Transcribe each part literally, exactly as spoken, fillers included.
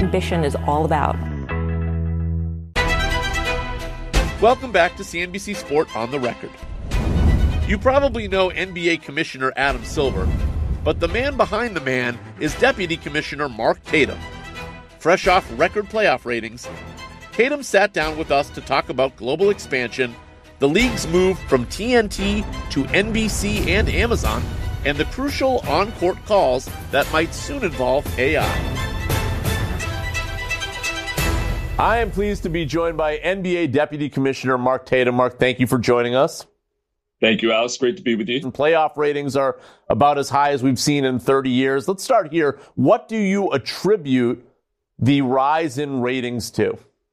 ambition is all about. Welcome back to C N B C Sport on the Record. You probably know N B A Commissioner Adam Silver, but the man behind the man is Deputy Commissioner Mark Tatum. Fresh off record playoff ratings, Tatum sat down with us to talk about global expansion, the league's move from T N T to N B C and Amazon, and the crucial on-court calls that might soon involve A I. I am pleased to be joined by N B A Deputy Commissioner Mark Tatum. Mark, thank you for joining us. Thank you, Alex. Great to be with you. Playoff ratings are about as high as we've seen in thirty years. Let's start here. What do you attribute the rise in ratings to?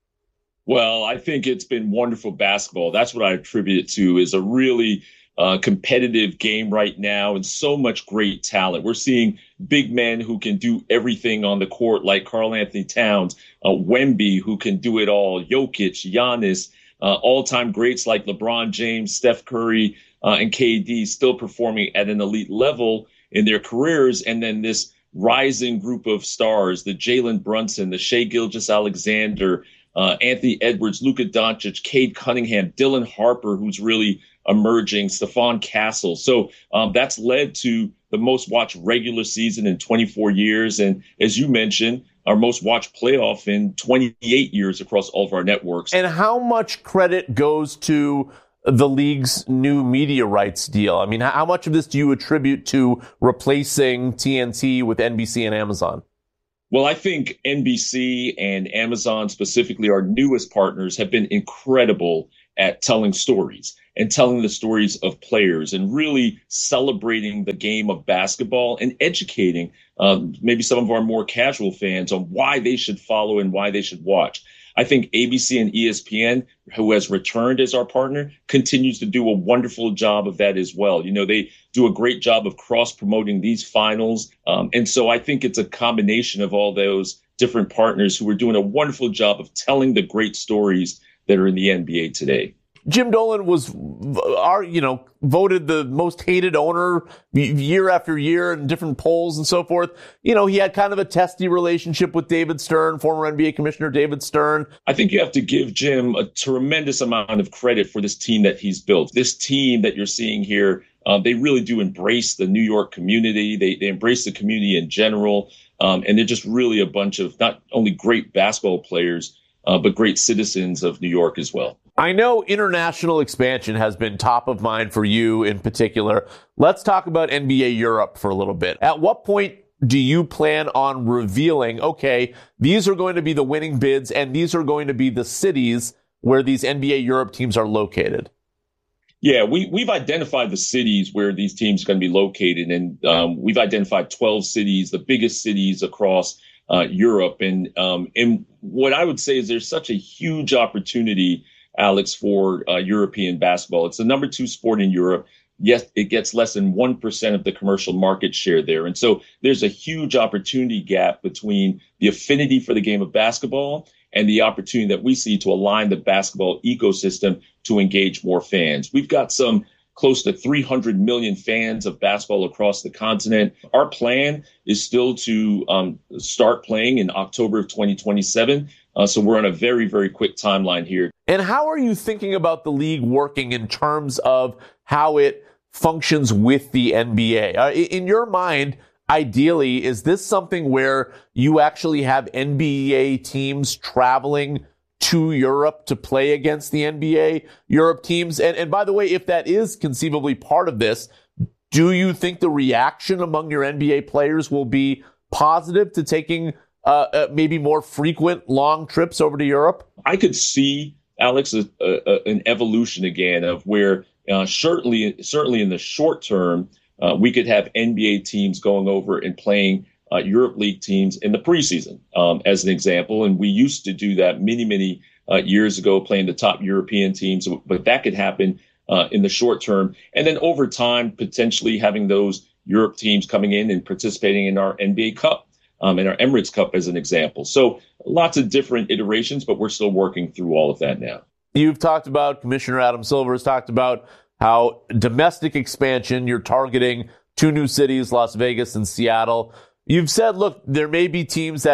Well, I think it's been wonderful basketball. That's what I attribute it to, is a really uh, competitive game right now and so much great talent. We're seeing big men who can do everything on the court, like Karl-Anthony Towns, uh, Wemby, who can do it all, Jokic, Giannis, uh, all-time greats like LeBron James, Steph Curry, uh, and K D still performing at an elite level in their careers. And then this rising group of stars, the Jalen Brunson, the Shai Gilgeous-Alexander, uh, Anthony Edwards, Luka Doncic, Cade Cunningham, Dylan Harper, who's really emerging, Stephon Castle. So um, that's led to the most watched regular season in twenty-four years. And as you mentioned, our most watched playoff in twenty-eight years across all of our networks. And how much credit goes to the league's new media rights deal? I mean, how much of this do you attribute to replacing T N T with N B C and Amazon? Well, I think N B C and Amazon, specifically our newest partners, have been incredible at telling stories and telling the stories of players and really celebrating the game of basketball and educating um, maybe some of our more casual fans on why they should follow and why they should watch. I think A B C and E S P N, who has returned as our partner, continues to do a wonderful job of that as well. You know, they do a great job of cross-promoting these finals. Um, and so I think it's a combination of all those different partners who are doing a wonderful job of telling the great stories that are in the N B A today. Jim Dolan was, our, you know, voted the most hated owner year after year in different polls and so forth. You know, he had kind of a testy relationship with David Stern, former N B A Commissioner David Stern. I think you have to give Jim a tremendous amount of credit for this team that he's built. This team that you're seeing here, um, they really do embrace the New York community. They, they embrace the community in general. Um, and they're just really a bunch of not only great basketball players, uh, but great citizens of New York as well. I know international expansion has been top of mind for you in particular. Let's talk about N B A Europe for a little bit. At what point do you plan on revealing, okay, these are going to be the winning bids and these are going to be the cities where these N B A Europe teams are located? Yeah, we, we've identified the cities where these teams are going to be located. And um, we've identified twelve cities, the biggest cities across uh, Europe. And, um, and what I would say is there's such a huge opportunity, Alex, for uh, European basketball. It's the number two sport in Europe. Yes, it gets less than one percent of the commercial market share there. And so there's a huge opportunity gap between the affinity for the game of basketball and the opportunity that we see to align the basketball ecosystem to engage more fans. We've got some close to three hundred million fans of basketball across the continent. Our plan is still to um, start playing in October of twenty twenty-seven. Uh, so we're on a very, very quick timeline here. And how are you thinking about the league working in terms of how it functions with the N B A? Uh, in your mind, ideally, is this something where you actually have N B A teams traveling to Europe to play against the N B A Europe teams? And, and by the way, if that is conceivably part of this, do you think the reaction among your N B A players will be positive to taking uh, uh, maybe more frequent long trips over to Europe? I could see, Alex, a, a, an evolution again of where uh, certainly, certainly in the short term, uh, we could have N B A teams going over and playing uh, Europe League teams in the preseason, um, as an example. And we used to do that many, many uh, years ago, playing the top European teams. But that could happen uh, in the short term. And then over time, potentially having those Europe teams coming in and participating in our N B A Cup, um, and our Emirates Cup as an example. So lots of different iterations, but we're still working through all of that now. You've talked about, Commissioner Adam Silver has talked about how domestic expansion, you're targeting two new cities, Las Vegas and Seattle. You've said, look, there may be teams that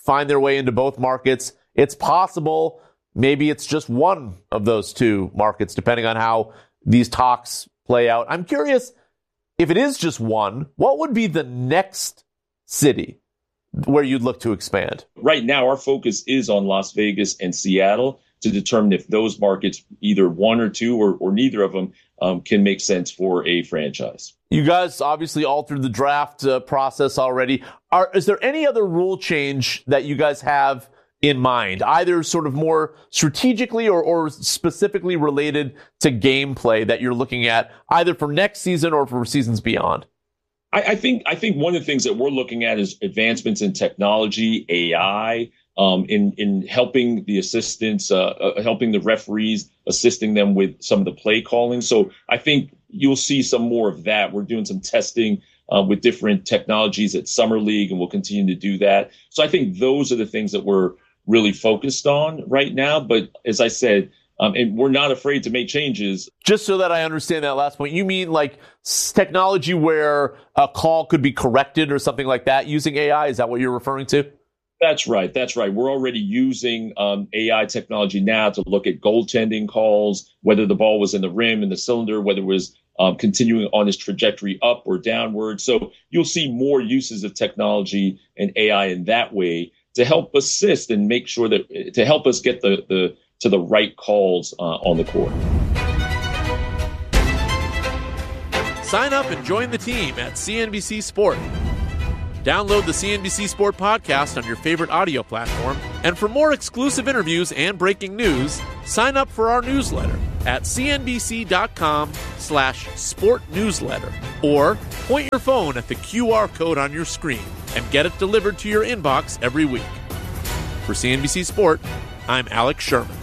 find their way into both markets. It's possible maybe it's just one of those two markets, depending on how these talks play out. I'm curious, if it is just one, what would be the next city where you'd look to expand? Right now, our focus is on Las Vegas and Seattle to determine if those markets, either one or two or, or neither of them, um, can make sense for a franchise. You guys obviously altered the draft uh, process already. Are, is there any other rule change that you guys have in mind, either sort of more strategically or, or specifically related to gameplay that you're looking at, either for next season or for seasons beyond? I, I think I think one of the things that we're looking at is advancements in technology, A I, um, in in helping the assistants, uh, uh, helping the referees, assisting them with some of the play calling. So I think you'll see some more of that. We're doing some testing uh, with different technologies at Summer League, and we'll continue to do that. So I think those are the things that we're really focused on right now. But as I said, um, and we're not afraid to make changes. Just so that I understand that last point, you mean like technology where a call could be corrected or something like that using A I? Is that what you're referring to? That's right. That's right. We're already using um, A I technology now to look at goaltending calls, whether the ball was in the rim, in the cylinder, whether it was um, continuing on its trajectory up or downward. So you'll see more uses of technology and A I in that way to help assist and make sure that to help us get the, the to the right calls uh, on the court. Sign up and join the team at C N B C Sport. Download the C N B C Sport podcast on your favorite audio platform. And for more exclusive interviews and breaking news, sign up for our newsletter at cnbc.com slash sport newsletter. Or point your phone at the Q R code on your screen and get it delivered to your inbox every week. For C N B C Sport, I'm Alex Sherman.